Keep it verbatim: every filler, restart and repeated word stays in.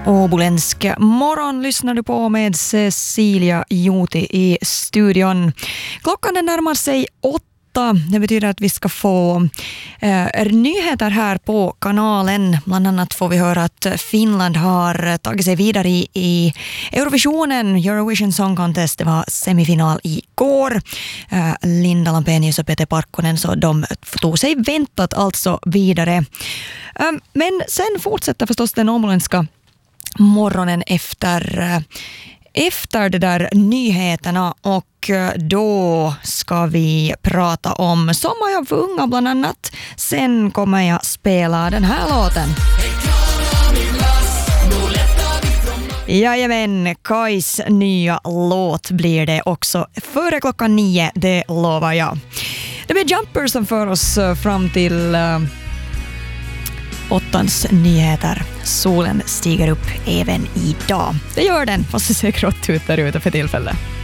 Åboländsk morgon lyssnar du på med Cecilia Joti i studion. Klockan den närmar sig åtta. Det betyder att vi ska få eh, nyheter här på kanalen. Bland annat får vi höra att Finland har tagit sig vidare i, i Eurovisionen, Eurovision Song Contest. Det var semifinal igår. Eh, Linda Lampenius och Peter Parkkonen, så de tog sig väntat alltså vidare. Eh, men sen fortsätter förstås den åboländska morgonen efter, efter det där nyheterna, och då ska vi prata om Sommarjobb för unga bland annat. Sen kommer jag spela den här låten. Jajamän, Kais nya låt blir det också före klockan nio, det lovar jag. Det blir Jumper som för oss fram till åttans nyheter. Solen stiger upp även idag. Det gör den, fast det ser grått ut där ute för tillfället.